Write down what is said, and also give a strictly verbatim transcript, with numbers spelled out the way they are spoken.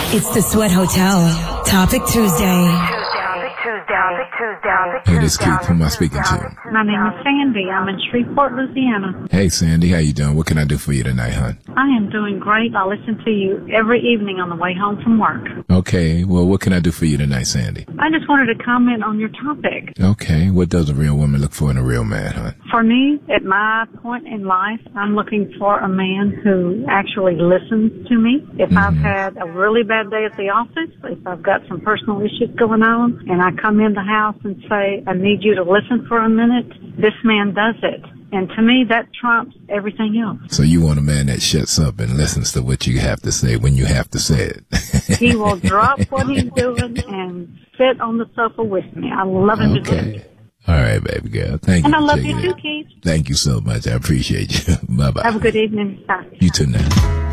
It's the Sweat Hotel. Topic Tuesday. Hey, this is Keith. Who am I speaking to? My name is Sandy. I'm in Shreveport, Louisiana. Hey, Sandy. How you doing? What can I do for you tonight, hon? I am doing great. I listen to you every evening on the way home from work. Okay. Well, what can I do for you tonight, Sandy? I just wanted to comment on your topic. Okay. What does a real woman look for in a real man, hon? For me, at my point in life, I'm looking for a man who actually listens to me. If mm-hmm. I've had a really bad day at the office, if I've got some personal issues going on, and I come in the house and say, I need you to listen for a minute, this man does it. And to me, that trumps everything else. So you want a man that shuts up and listens to what you have to say when you have to say it. He will drop what he's doing and sit on the sofa with me. I love him okay. to death. All right, baby girl. Thank and you. And I love you it. too, Keith. Thank you so much. I appreciate you. Bye-bye. Have a good evening. Bye. You too now.